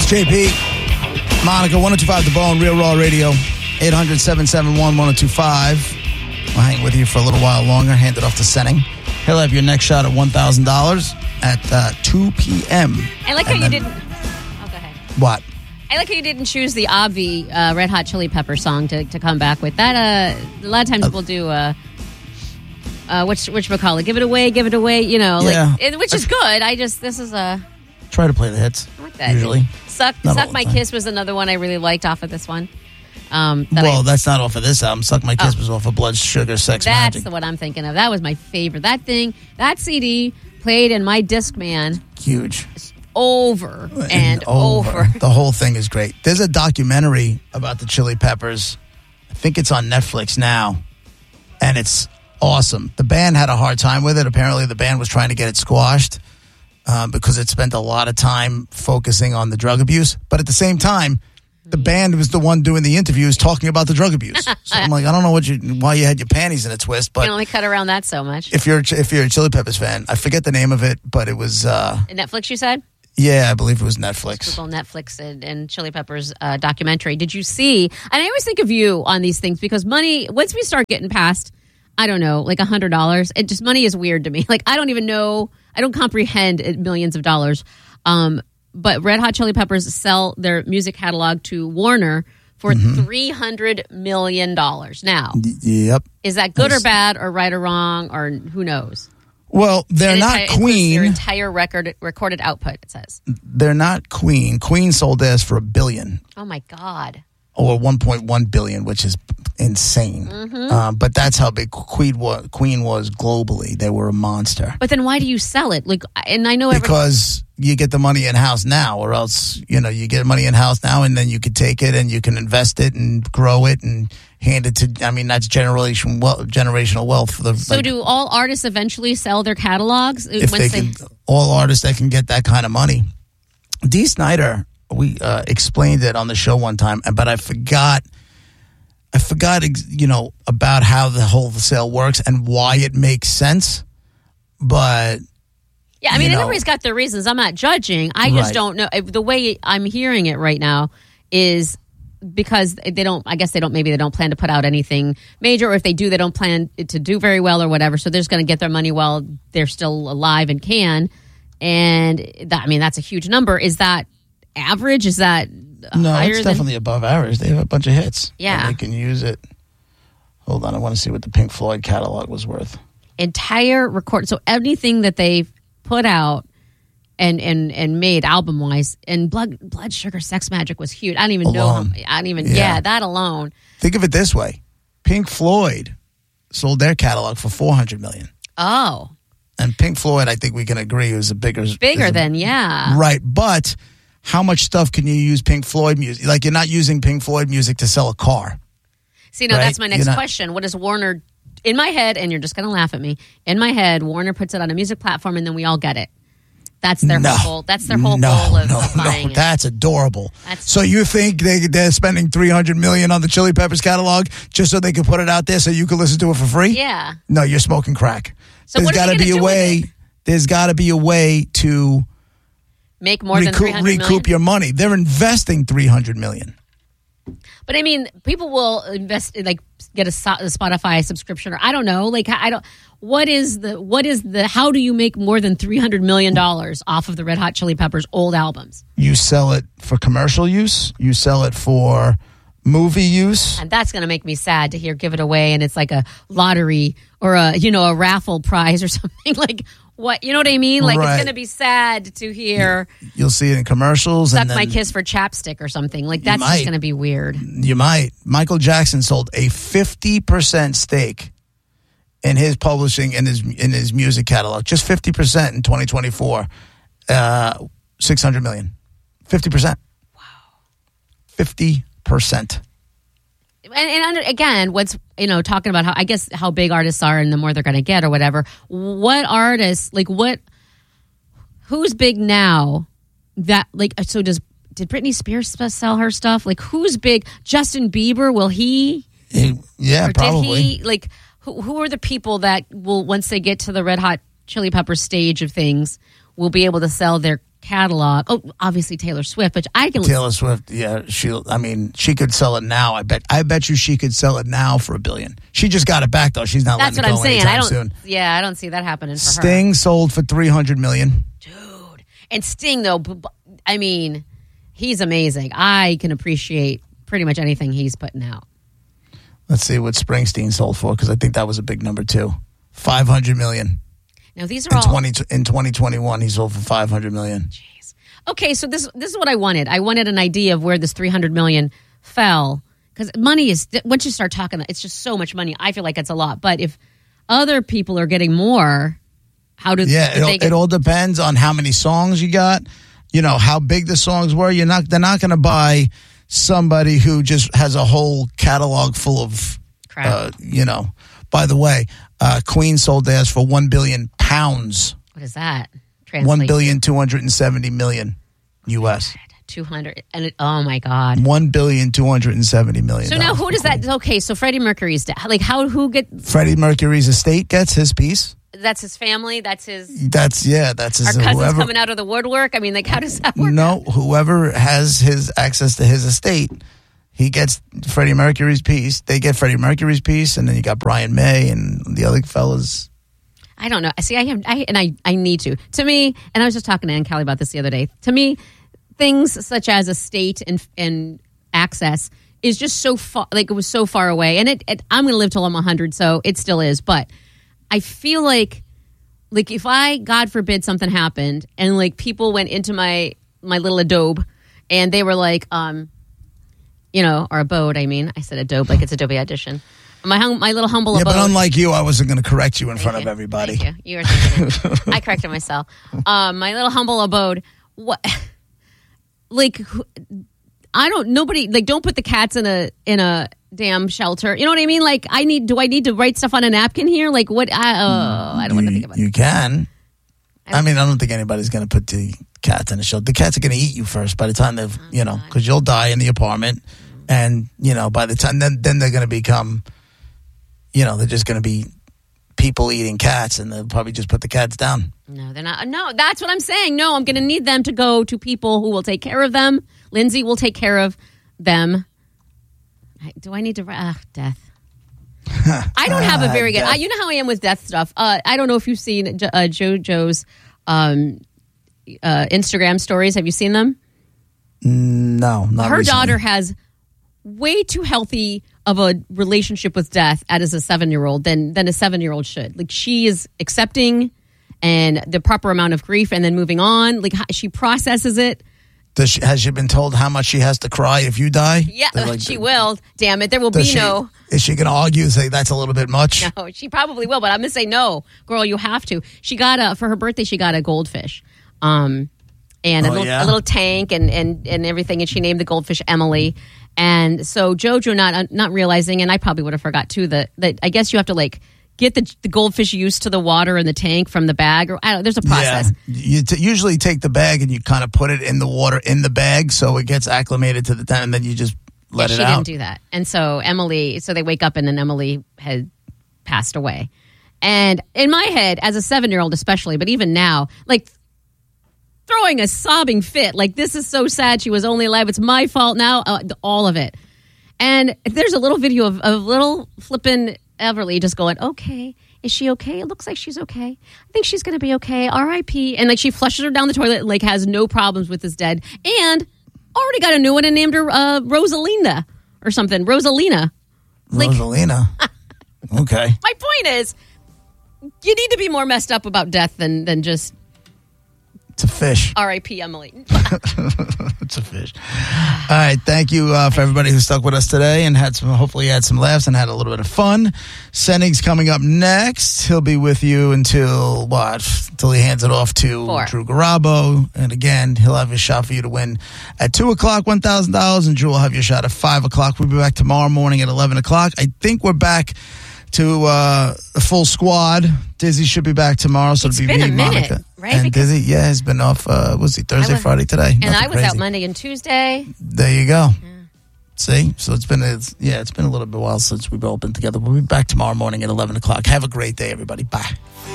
It's JP. Monica, 102.5 The Bone, Real Raw Radio, 800-771-1025. We'll hang with you for a little while longer. Hand it off to Senning. He'll have your next shot at $1,000 at 2 p.m. I like how you didn't... Oh, go ahead. What? I like how you didn't choose the Avi Red Hot Chili Pepper song to come back with. That, a lot of times we'll do... whatchamacallit, give it away, you know, yeah. Which is good. This is a... Try to play the hits. I like that. Usually. Suck My Kiss was another one I really liked off of this one. That's not off of this album. Suck My Kiss was off of Blood Sugar Sex Magic. That's the one I'm thinking of. That was my favorite. That CD played in my Discman. Huge. Over and over. The whole thing is great. There's a documentary about the Chili Peppers. I think it's on Netflix now. And it's awesome. The band had a hard time with it. Apparently the band was trying to get it squashed because it spent a lot of time focusing on the drug abuse. But at the same time, the band was the one doing the interviews talking about the drug abuse. So I'm like, I don't know why you had your panties in a twist, but you can only cut around that so much. If you're a Chili Peppers fan, I forget the name of it, but it was Netflix, you said? Yeah, I believe it was Netflix. Google Netflix and Chili Peppers documentary. Did you see? And I always think of you on these things because money, once we start getting past, I don't know, like $100, money is weird to me. Like, I don't even know, I don't comprehend millions of dollars. But Red Hot Chili Peppers sell their music catalog to Warner for $300 million now. Yep. Is that good or bad or right or wrong or who knows? Well, they're not Queen. Their entire recorded output, it says. They're not Queen. Queen sold theirs for $1 billion. Oh, my God. Or $1.1 billion, which is insane. But that's how big Queen was globally. They were a monster. But then why do you sell it? Like, and I know because you get the money in-house now, or else, you get money in-house now, and then you could take it and you can invest it and grow it and hand it to, that's generational wealth. So do all artists eventually sell their catalogs? All artists that can get that kind of money. Dee Snider, we explained it on the show one time, but I forgot, about how the whole sale works and why it makes sense. But yeah, everybody's got their reasons. I'm not judging. I just don't know. The way I'm hearing it right now is because they don't plan to put out anything major, or if they do, they don't plan to do very well or whatever. So they're just going to get their money while they're still alive and can. And that's a huge number. Is that average? Is that higher? It's definitely above average. They have a bunch of hits. Yeah. And they can use it. Hold on, I want to see what the Pink Floyd catalog was worth. Entire record. So anything that they've put out and made album wise, and Blood Sugar Sex Magic was huge. I don't even know. That alone. Think of it this way: Pink Floyd sold their catalog for $400 million. Oh. And Pink Floyd, I think we can agree, is bigger than right. But how much stuff can you use Pink Floyd music? Like, you're not using Pink Floyd music to sell a car. See, now that's my next question. What does Warner, in my head, and you're just going to laugh at me, in my head, Warner puts it on a music platform and then we all get it. That's their whole goal. That's their whole goal of buying it. That's adorable. So you think they're spending $300 million on the Chili Peppers catalog just so they can put it out there so you can listen to it for free? Yeah. No, you're smoking crack. So there's got to be a way. There's got to be a way to make more than $300 million. Recoup your money. They're investing $300 million. But people will invest, get a Spotify subscription, or I don't know. What is the? How do you make more than $300 million off of the Red Hot Chili Peppers old albums? You sell it for commercial use. You sell it for movie use. And that's going to make me sad to hear give it away, and it's like a lottery or a raffle prize or something. Like, what, you know what I mean? Like, It's going to be sad to hear. You'll see it in commercials. Suck My Kiss for chapstick or something. Like, that's just going to be weird. You might. Michael Jackson sold a 50% stake in his publishing and in his music catalog. Just 50% in 2024. $600 million. 50%. Wow. 50%. And again, what's, talking about how big artists are and the more they're going to get or whatever. What artists, who's big now that, did Britney Spears sell her stuff? Like, who's big? Justin Bieber, will he? Yeah, probably. Did he, who are the people that will, once they get to the Red Hot Chili Peppers stage of things, will be able to sell their catalog. Oh, obviously Taylor Swift, but Taylor Swift, yeah, she could sell it now. I bet you she could sell it now for $1 billion. She just got it back though. She's not letting it go anytime soon. Yeah, I don't see that happening for her. Sting sold for $300 million. Dude, and Sting though, I mean, he's amazing. I can appreciate pretty much anything he's putting out. Let's see what Springsteen sold for, because I think that was a big number too. $500 million. Now these are all in 2021. He sold for $500 million. Jeez. Okay, so this is what I wanted. I wanted an idea of where this $300 million fell, because money is, once you start talking, it's just so much money. I feel like it's a lot. But if other people are getting more, how do it all depends on how many songs you got. You know how big the songs were. They're not going to buy somebody who just has a whole catalog full of crap. By the way, Queen sold theirs for £1 billion. What is that? $1,270 million US. 200 and oh my God. $1,270 million. So now who does that? Okay, so Freddie Mercury's Freddie Mercury's estate gets his piece. That's his family. That's his. That's his. Our cousins coming out of the woodwork. I mean, how does that work? No, whoever has his access to his estate, he gets Freddie Mercury's piece. They get Freddie Mercury's piece, and then you got Brian May and the other fellas. I don't know. See, I need to. To me, and I was just talking to Ann Callie about this the other day. To me, things such as estate and access is just so far. Like, it was so far away, and I'm going to live till I'm 100, so it still is, but. I feel like if I, God forbid, something happened and like people went into my little Adobe and they were like, or abode. I mean, I said Adobe like it's Adobe Audition. My little humble abode. Yeah, but unlike you, I wasn't going to correct you in front of everybody. Thank you. You were thinking it. I corrected myself. My little humble abode. What? Like, nobody like don't put the cats in a damn shelter. You know what I mean? Like, do I need to write stuff on a napkin here? Like, what? I don't want to think about it. You can. I don't think anybody's going to put the cats in a shelter. The cats are going to eat you first by the time they've, because you'll die in the apartment. And, by the time, then they're going to become, they're just going to be people eating cats, and they'll probably just put the cats down. No, they're not. No, that's what I'm saying. No, I'm going to need them to go to people who will take care of them. Lindsay will take care of them. Do I need to... death. I don't have a very good... you know how I am with death stuff. I don't know if you've seen JoJo's Instagram stories. Have you seen them? No, not Her recently. daughter has way too healthy of a relationship with death as a 7-year-old than a 7-year-old should. Like, she is accepting and the proper amount of grief and then moving on. Like, she processes it. Has she been told how much she has to cry if you die? Yeah, she will. Damn it. There will be no... Is she going to argue and say that's a little bit much? No, she probably will, but I'm going to say no. Girl, you have to. She got for her birthday, she got a goldfish. And a little tank and everything, and she named the goldfish Emily. And so JoJo not realizing, and I probably would have forgot too, that I guess you have to like get the goldfish used to the water in the tank from the bag, or I don't know, there's a process. Yeah. You usually take the bag and you kind of put it in the water in the bag so it gets acclimated to the tank, and then you just let it out. She didn't do that. And so they wake up and then Emily had passed away. And in my head, as a 7-year-old especially, but even now, like throwing a sobbing fit, like, this is so sad, she was only alive, it's my fault now, all of it. And there's a little video of little flippin' Everly just going, okay, is she okay? It looks like she's okay. I think she's going to be okay. R.I.P. And like, she flushes her down the toilet, like has no problems with this dead, and already got a new one and named her Rosalina or something. Rosalina. Rosalina. Okay. My point is, you need to be more messed up about death than just... It's a fish. R.I.P. Emily. It's a fish. All right. Thank you for everybody who stuck with us today and hopefully had some laughs and had a little bit of fun. Senning's coming up next. He'll be with you until he hands it off to Drew Garabo. And again, he'll have his shot for you to win at 2 o'clock, $1,000. And Drew will have your shot at 5 o'clock. We'll be back tomorrow morning at 11 o'clock. I think we're back to a full squad. Dizzy should be back tomorrow, so it'll be me, a minute, Monica, right? And Dizzy. Yeah, he's been off. Was he Thursday, Friday, today? And I was out Monday and Tuesday. There you go. Yeah. See, so it's been a little bit while since we've all been together. We'll be back tomorrow morning at 11 o'clock. Have a great day, everybody. Bye.